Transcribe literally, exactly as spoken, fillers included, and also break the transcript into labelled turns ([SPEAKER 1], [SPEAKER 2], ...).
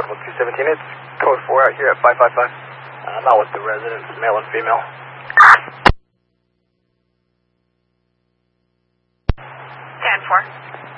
[SPEAKER 1] Portable two seventeen, it's code four out here at five five five. I'm out with the residents, male and female.
[SPEAKER 2] ten four.